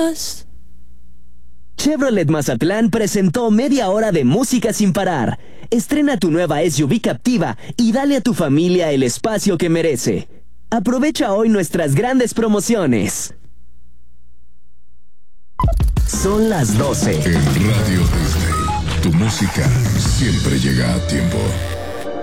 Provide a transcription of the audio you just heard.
más. Chevrolet Mazatlán presentó media hora de música sin parar. Estrena tu nueva SUV Captiva y dale a tu familia el espacio que merece. Aprovecha hoy nuestras grandes promociones. Son las 12. En Radio Disney, tu música siempre llega a tiempo.